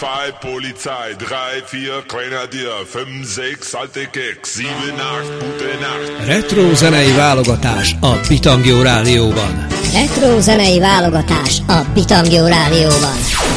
2 Polizei, 3, 4 Grenadier, 5, 6 alte Keks, 7, 8 gute Nacht. Retro zenei válogatás a Bitangjó Rádióban. Retro zenei válogatás a Bitangjó Rádióban.